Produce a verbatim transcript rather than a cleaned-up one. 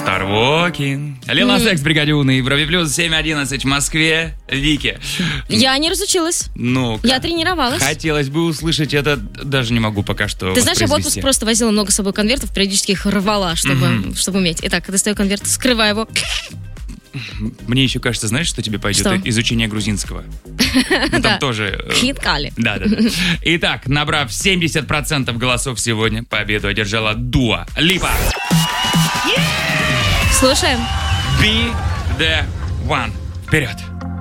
Star Walking. Lil Nas X в бригаде У на Европе плюс, семь одиннадцать в Москве. Вики. Я не разучилась. Ну, я тренировалась. Хотелось бы услышать это, даже не могу пока что. Ты знаешь, я в отпуск просто возила много с собой конвертов, периодически их рвала, чтобы, mm-hmm. чтобы уметь. Итак, достаю конверт, скрываю его. Мне еще кажется, знаешь, что тебе пойдет? Что? Изучение грузинского. Ну, там тоже... Хиткали. Да, да, да. Итак, набрав семьдесят процентов голосов сегодня, победу одержала Дуа Липа. Слушаем. Be the one. Вперед.